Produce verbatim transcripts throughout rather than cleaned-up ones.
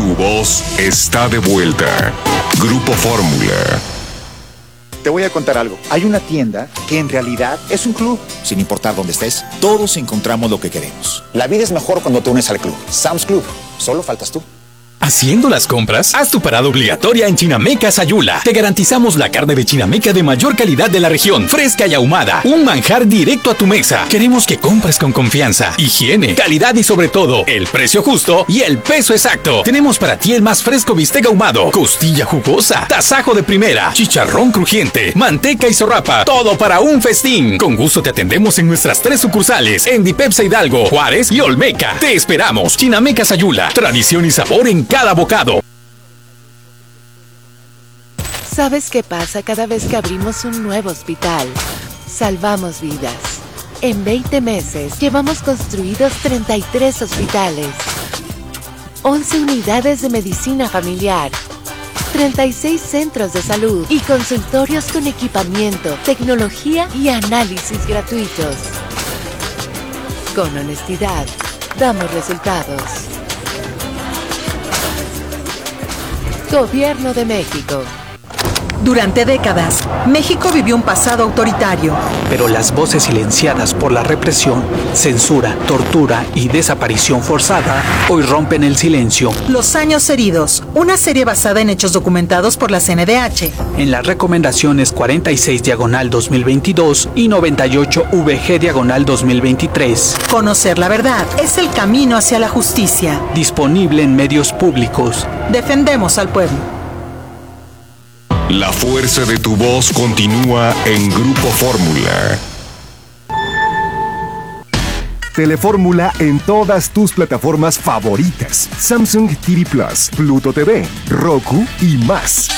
Tu voz está de vuelta. Grupo Fórmula. Te voy a contar algo. Hay una tienda que en realidad es un club. Sin importar dónde estés, todos encontramos lo que queremos. La vida es mejor cuando te unes al club. Sam's Club. Solo faltas tú. ¿Haciendo las compras? Haz tu parada obligatoria en Chinameca Sayula. Te garantizamos la carne de Chinameca de mayor calidad de la región, fresca y ahumada. Un manjar directo a tu mesa. Queremos que compres con confianza, higiene, calidad y sobre todo, el precio justo y el peso exacto. Tenemos para ti el más fresco bistec ahumado, costilla jugosa, tasajo de primera, chicharrón crujiente, manteca y zorrapa. Todo para un festín. Con gusto te atendemos en nuestras tres sucursales, en Dipepsa Hidalgo, Juárez y Olmeca. Te esperamos. Chinameca Sayula. Tradición y sabor en cada bocado. ¿Sabes qué pasa cada vez que abrimos un nuevo hospital? Salvamos vidas. En veinte meses llevamos construidos treinta y tres hospitales, once unidades de medicina familiar, treinta y seis centros de salud y consultorios con equipamiento, tecnología y análisis gratuitos. Con honestidad, damos resultados. Gobierno de México. Durante décadas, México vivió un pasado autoritario. Pero las voces silenciadas por la represión, censura, tortura y desaparición forzada hoy rompen el silencio. Los años heridos, una serie basada en hechos documentados por la C N D H. En las recomendaciones cuarenta y seis diagonal dos mil veintidós y noventa y ocho V G diagonal dos mil veintitrés. Conocer la verdad es el camino hacia la justicia. Disponible en medios públicos. Defendemos al pueblo. La fuerza de tu voz continúa en Grupo Fórmula. Telefórmula en todas tus plataformas favoritas. Samsung T V Plus, Pluto T V, Roku y más.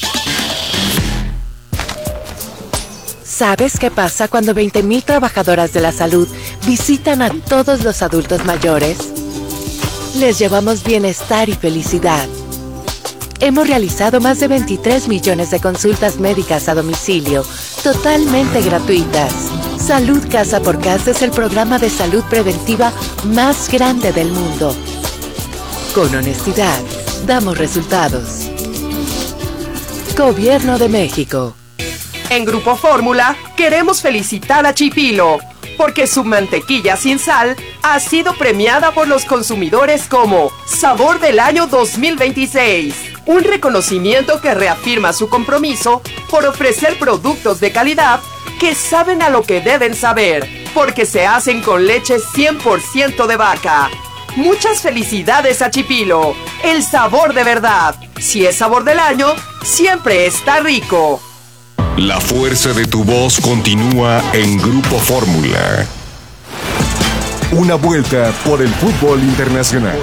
¿Sabes qué pasa cuando veinte mil trabajadoras de la salud visitan a todos los adultos mayores? Les llevamos bienestar y felicidad. Hemos realizado más de veintitrés millones de consultas médicas a domicilio, totalmente gratuitas. Salud Casa por Casa es el programa de salud preventiva más grande del mundo. Con honestidad, damos resultados. Gobierno de México. En Grupo Fórmula queremos felicitar a Chipilo, porque su mantequilla sin sal ha sido premiada por los consumidores como Sabor del Año dos mil veintiséis. Un reconocimiento que reafirma su compromiso por ofrecer productos de calidad que saben a lo que deben saber, porque se hacen con leche cien por ciento de vaca. Muchas felicidades a Chipilo, el sabor de verdad. Si es sabor del año, siempre está rico. La fuerza de tu voz continúa en Grupo Fórmula. Una vuelta por el fútbol internacional.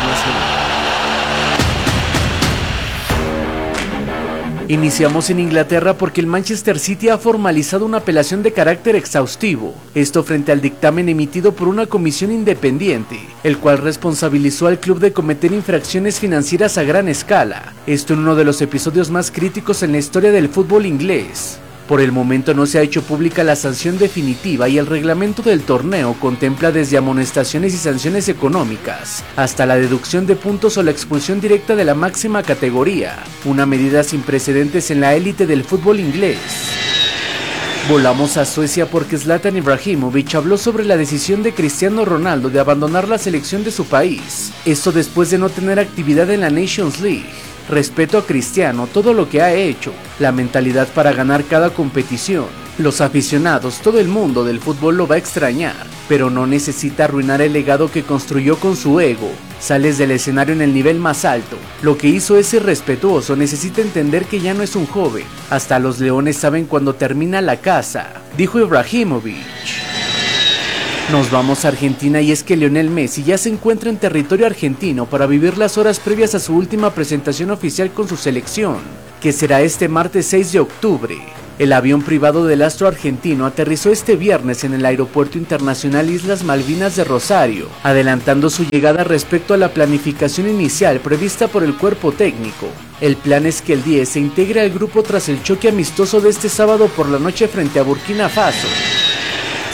Iniciamos en Inglaterra porque el Manchester City ha formalizado una apelación de carácter exhaustivo, esto frente al dictamen emitido por una comisión independiente, el cual responsabilizó al club de cometer infracciones financieras a gran escala, esto en uno de los episodios más críticos en la historia del fútbol inglés. Por el momento no se ha hecho pública la sanción definitiva y el reglamento del torneo contempla desde amonestaciones y sanciones económicas hasta la deducción de puntos o la expulsión directa de la máxima categoría, una medida sin precedentes en la élite del fútbol inglés. Volamos a Suecia porque Zlatan Ibrahimovic habló sobre la decisión de Cristiano Ronaldo de abandonar la selección de su país, esto después de no tener actividad en la Nations League. Respeto a Cristiano, todo lo que ha hecho, la mentalidad para ganar cada competición. Los aficionados, todo el mundo del fútbol lo va a extrañar, pero no necesita arruinar el legado que construyó con su ego. Sales del escenario en el nivel más alto. Lo que hizo es irrespetuoso, necesita entender que ya no es un joven. Hasta los leones saben cuando termina la caza, dijo Ibrahimovic. Nos vamos a Argentina y es que Lionel Messi ya se encuentra en territorio argentino para vivir las horas previas a su última presentación oficial con su selección, que será este martes seis de octubre. El avión privado del astro argentino aterrizó este viernes en el Aeropuerto Internacional Islas Malvinas de Rosario, adelantando su llegada respecto a la planificación inicial prevista por el cuerpo técnico. El plan es que el diez se integre al grupo tras el choque amistoso de este sábado por la noche frente a Burkina Faso.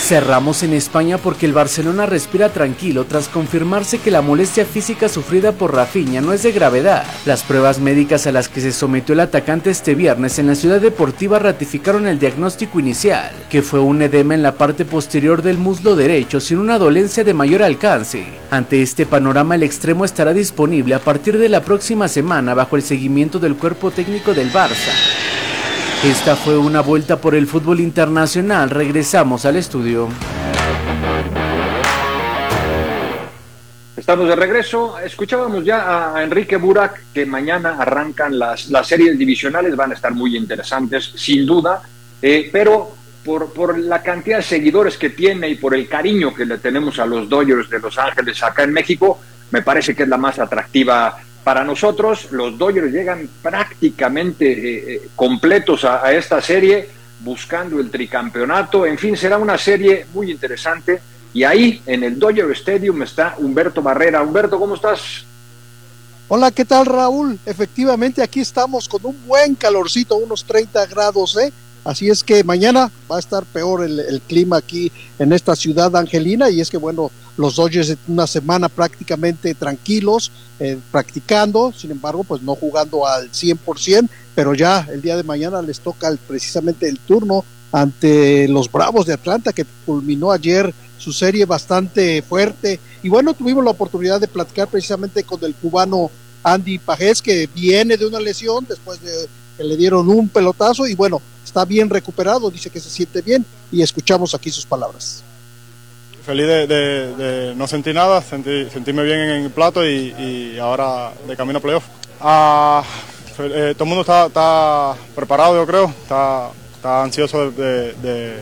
Cerramos en España porque el Barcelona respira tranquilo tras confirmarse que la molestia física sufrida por Rafinha no es de gravedad. Las pruebas médicas a las que se sometió el atacante este viernes en la ciudad deportiva ratificaron el diagnóstico inicial, que fue un edema en la parte posterior del muslo derecho sin una dolencia de mayor alcance. Ante este panorama, el extremo estará disponible a partir de la próxima semana bajo el seguimiento del cuerpo técnico del Barça. Esta fue una vuelta por el fútbol internacional. Regresamos al estudio. Estamos de regreso. Escuchábamos ya a Enrique Burak que mañana arrancan las, las series divisionales. Van a estar muy interesantes, sin duda. Eh, pero por, por la cantidad de seguidores que tiene y por el cariño que le tenemos a los Dodgers de Los Ángeles acá en México, me parece que es la más atractiva para nosotros. Los Dodgers llegan prácticamente eh, eh, completos a, a esta serie, buscando el tricampeonato. En fin, será una serie muy interesante. Y ahí, en el Dodger Stadium, está Humberto Barrera. Humberto, ¿cómo estás? Hola, ¿qué tal, Raúl? Efectivamente, aquí estamos con un buen calorcito, unos treinta grados, ¿eh? Así es que mañana va a estar peor el, el clima aquí en esta ciudad angelina, y es que, bueno, los Dodgers una semana prácticamente tranquilos, eh, practicando, sin embargo, pues no jugando al cien por ciento, pero ya el día de mañana les toca el, precisamente el turno ante los Bravos de Atlanta, que culminó ayer su serie bastante fuerte. Y bueno, tuvimos la oportunidad de platicar precisamente con el cubano Andy Pajés, que viene de una lesión después de que le dieron un pelotazo, y bueno, está bien recuperado, dice que se siente bien, y escuchamos aquí sus palabras. Feliz de, de, de no sentir nada, sentí, sentirme bien en el plato y, y ahora de camino a playoff. Ah, eh, todo el mundo está, está preparado, yo creo, está, está ansioso de, de, de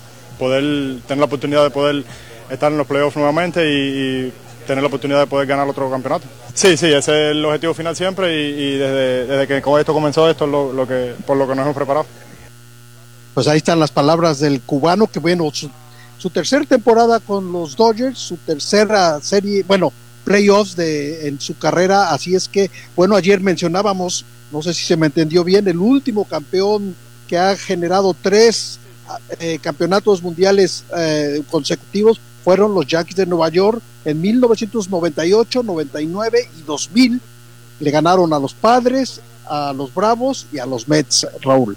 poder tener la oportunidad de poder estar en los playoffs nuevamente y, y tener la oportunidad de poder ganar otro campeonato. Sí, sí, ese es el objetivo final siempre, y, y desde, desde que esto comenzó, esto es lo, lo que, por lo que nos hemos preparado. Pues ahí están las palabras del cubano, que bueno, su, su tercera temporada con los Dodgers, su tercera serie, bueno, playoffs de, en su carrera. Así es que, bueno, ayer mencionábamos, no sé si se me entendió bien, el último campeón que ha generado tres eh, campeonatos mundiales eh, consecutivos fueron los Yankees de Nueva York en mil novecientos noventa y ocho, noventa y nueve y dos mil. Le ganaron a los Padres, a los Bravos y a los Mets, Raúl.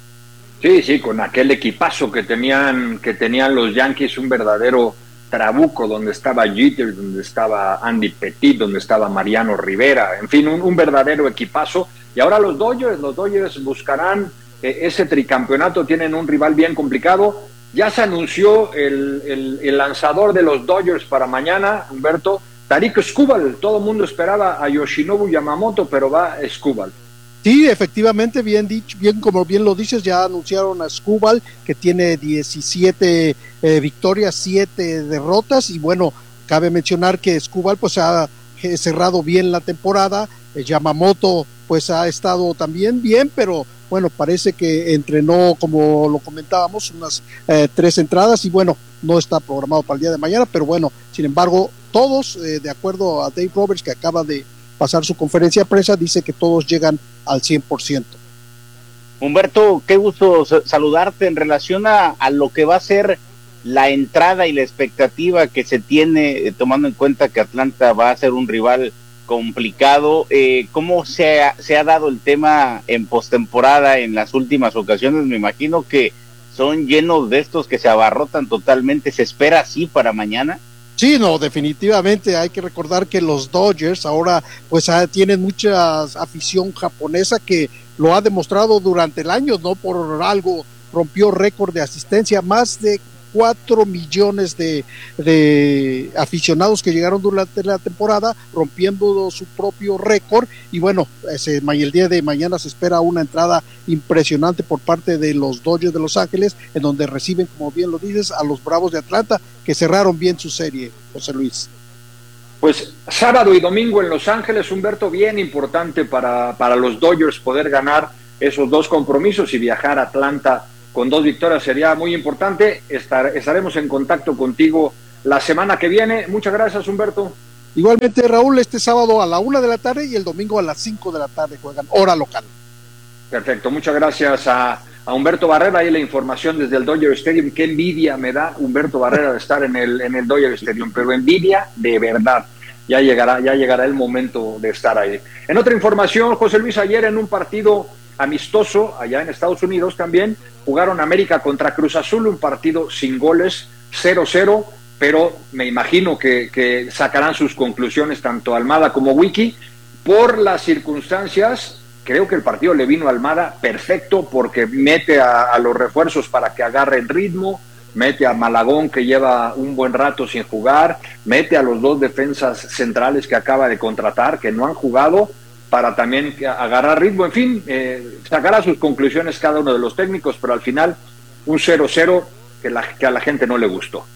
Sí, sí, con aquel equipazo que tenían, que tenían los Yankees, un verdadero trabuco, donde estaba Jeter, donde estaba Andy Pettit, donde estaba Mariano Rivera, en fin, un, un verdadero equipazo. Y ahora los Dodgers, los Dodgers buscarán eh, ese tricampeonato, tienen un rival bien complicado. Ya se anunció el, el, el lanzador de los Dodgers para mañana, Humberto, Tarik Skubal. Todo el mundo esperaba a Yoshinobu Yamamoto, pero va Skubal. Sí, efectivamente, bien dicho, bien como bien lo dices, ya anunciaron a Skubal, que tiene diecisiete eh, victorias, siete derrotas, y bueno, cabe mencionar que Skubal pues ha cerrado bien la temporada. eh, Yamamoto pues ha estado también bien, pero bueno, parece que entrenó, como lo comentábamos, unas eh, tres entradas, y bueno, no está programado para el día de mañana, pero bueno, sin embargo, todos, eh, de acuerdo a Dave Roberts, que acaba de pasar su conferencia de prensa, dice que todos llegan al cien por ciento. Humberto, qué gusto saludarte en relación a, a lo que va a ser la entrada y la expectativa que se tiene, eh, tomando en cuenta que Atlanta va a ser un rival complicado. Eh, ¿Cómo se ha, se ha dado el tema en postemporada en las últimas ocasiones? Me imagino que son llenos de estos que se abarrotan totalmente. ¿Se espera así para mañana? Sí, no, definitivamente hay que recordar que los Dodgers ahora pues ah, tienen mucha afición japonesa, que lo ha demostrado durante el año, no por algo rompió récord de asistencia, más de cuatro millones de, de aficionados que llegaron durante la temporada, rompiendo su propio récord. Y bueno, ese, el día de mañana se espera una entrada impresionante por parte de los Dodgers de Los Ángeles, en donde reciben, como bien lo dices, a los Bravos de Atlanta, que cerraron bien su serie, José Luis. Pues sábado y domingo en Los Ángeles, Humberto, bien importante para, para los Dodgers poder ganar esos dos compromisos y viajar a Atlanta con dos victorias sería muy importante. Estar, estaremos en contacto contigo la semana que viene. Muchas gracias, Humberto. Igualmente, Raúl, este sábado a la una de la tarde y el domingo a las cinco de la tarde juegan hora local. Perfecto, muchas gracias a a Humberto Barrera. Ahí la información desde el Dodger Stadium. Qué envidia me da Humberto Barrera de estar en el, en el Dodger Stadium, pero envidia de verdad. Ya llegará, ya llegará el momento de estar ahí. En otra información, José Luis, ayer en un partido amistoso allá en Estados Unidos también jugaron América contra Cruz Azul, un partido sin goles, cero cero, pero me imagino que, que sacarán sus conclusiones tanto Almada como Wiki. Por las circunstancias, creo que el partido le vino a Almada perfecto porque mete a, a los refuerzos para que agarre el ritmo, mete a Malagón que lleva un buen rato sin jugar, mete a los dos defensas centrales que acaba de contratar, que no han jugado, para también agarrar ritmo. En fin, eh, sacará sus conclusiones cada uno de los técnicos, pero al final un cero cero que, la, que a la gente no le gustó.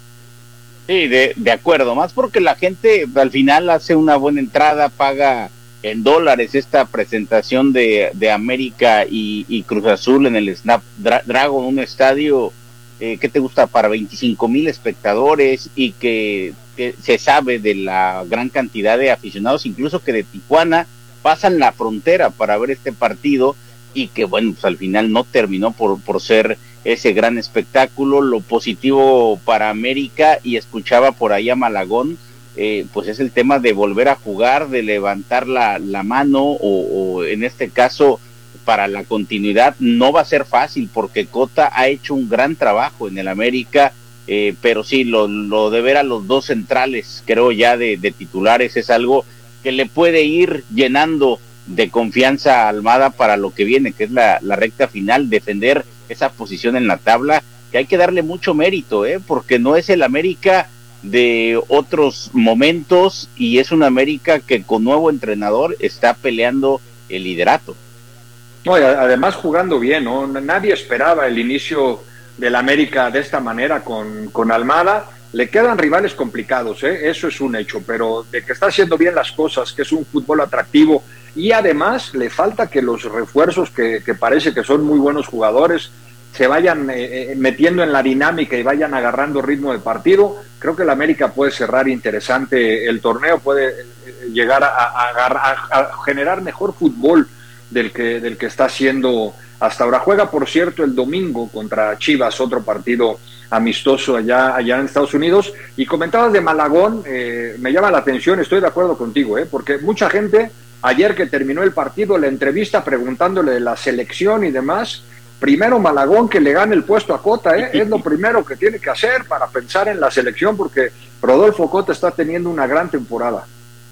Sí, de, de acuerdo, más porque la gente al final hace una buena entrada, paga en dólares esta presentación de, de América y, y Cruz Azul en el Snapdragon, un estadio eh, que te gusta para veinticinco mil espectadores y que, que se sabe de la gran cantidad de aficionados, incluso que de Tijuana pasan la frontera para ver este partido y que bueno, pues al final no terminó por, por ser ese gran espectáculo. Lo positivo para América, y escuchaba por ahí a Malagón, eh, pues es el tema de volver a jugar, de levantar la, la mano o, o en este caso para la continuidad. No va a ser fácil porque Cota ha hecho un gran trabajo en el América, eh, pero sí, lo, lo de ver a los dos centrales, creo ya de, de titulares, es algo que le puede ir llenando de confianza a Almada para lo que viene, que es la, la recta final, defender esa posición en la tabla, que hay que darle mucho mérito, ¿eh? Porque no es el América de otros momentos y es un América que con nuevo entrenador está peleando el liderato. No, y además jugando bien, ¿no? Nadie esperaba el inicio del América de esta manera con, con Almada. Le quedan rivales complicados, ¿eh? Eso es un hecho, pero de que está haciendo bien las cosas, que es un fútbol atractivo, y además le falta que los refuerzos, que, que parece que son muy buenos jugadores, se vayan eh, metiendo en la dinámica y vayan agarrando ritmo de partido. Creo que el América puede cerrar interesante el torneo, puede eh, llegar a, a, a, a generar mejor fútbol del que, del que está haciendo hasta ahora. Juega, por cierto, el domingo contra Chivas, otro partido amistoso allá, allá en Estados Unidos. Y comentabas de Malagón, eh, me llama la atención, estoy de acuerdo contigo, eh, porque mucha gente, ayer que terminó el partido, la entrevista preguntándole de la selección y demás, primero Malagón que le gane el puesto a Cota, eh, es lo primero que tiene que hacer para pensar en la selección, porque Rodolfo Cota está teniendo una gran temporada.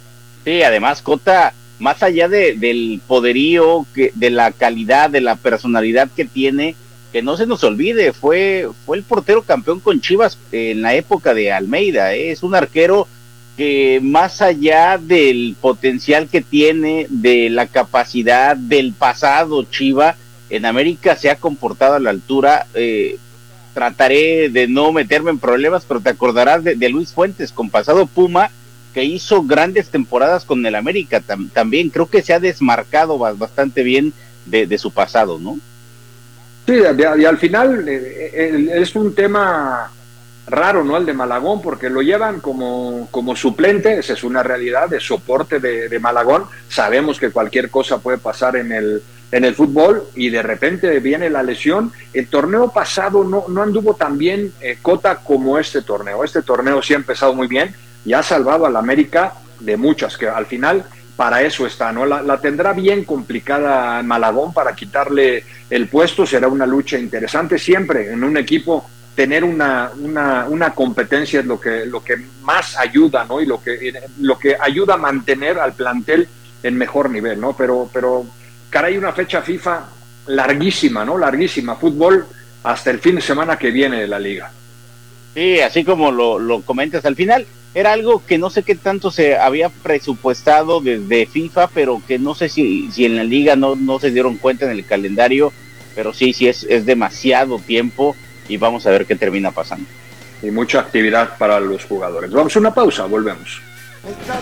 Sí, además Cota, más allá de, del poderío, que, de la calidad, de la personalidad que tiene, que no se nos olvide, fue, fue el portero campeón con Chivas en la época de Almeida, ¿eh? Es un arquero que más allá del potencial que tiene, de la capacidad, del pasado Chiva, en América se ha comportado a la altura. Eh, trataré de no meterme en problemas, pero te acordarás de, de Luis Fuentes, con pasado Puma, que hizo grandes temporadas con el América tam, también. Creo que se ha desmarcado bastante bien de, de su pasado, ¿no? Sí, y al final eh, es un tema raro, ¿no? El de Malagón, porque lo llevan como, como suplente, esa es una realidad, de soporte de, de Malagón. Sabemos que cualquier cosa puede pasar en el, en el fútbol y de repente viene la lesión. El torneo pasado no, no anduvo tan bien eh, Cota como este torneo. Este torneo sí ha empezado muy bien y ha salvado a la América de muchas, que al final para eso está, ¿no? La, la tendrá bien complicada Malagón para quitarle el puesto. Será una lucha interesante siempre en un equipo. Tener una, una, una competencia es lo que, lo que más ayuda, ¿no? Y lo que, lo que ayuda a mantener al plantel en mejor nivel, ¿no? Pero, pero caray, una fecha FIFA larguísima, ¿no? Larguísima. Fútbol hasta el fin de semana que viene de la liga. Sí, así como lo, lo comentas al final, era algo que no sé qué tanto se había presupuestado desde FIFA, pero que no sé si, si en la liga no, no se dieron cuenta en el calendario, pero sí, sí es, es demasiado tiempo y vamos a ver qué termina pasando. Y mucha actividad para los jugadores. Vamos a una pausa, volvemos.